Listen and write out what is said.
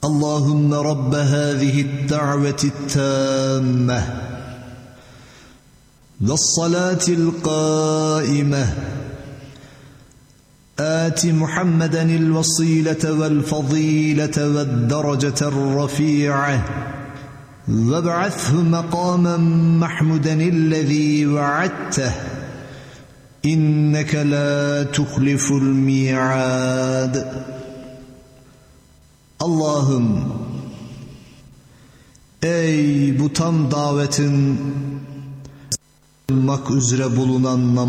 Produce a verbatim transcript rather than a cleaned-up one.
اللهم رب هذه الدعوة التامة والصلاة القائمة آت محمدا الوصيلة والفضيلة والدرجة الرفيعة وابعثه مقاما محمودا الذي وعدته إنك لا تخلف الميعاد. Allah'ım, ey bu tam davetin olmak üzere bulunan namaz